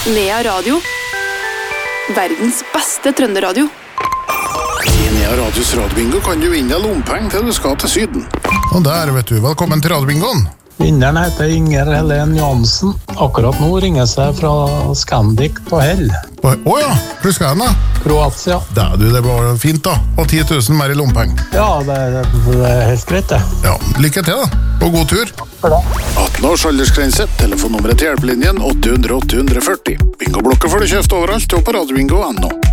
Nea Radio. Verdens beste trønderadio. I Nea Radios radiobingo kan du vinne lompeng til du skal til Syden. Og der, vet du, velkommen til radiobingoen. Vinneren heter Inger Helen Johansen. Akkurat nå ringer jeg fra Scandic på Hell. Åja, hvor skal han da? Kroatia. Det var fint da, og 10 000 mer i lompeng. Ja, det er helt greit det. Ja, lykke til da, og god tur. For det. 18 års aldersgrense, telefonnummeret til hjelpelinjen 800 840. Bingo-blokker får du kjøpt overalt og på radiobingo.no.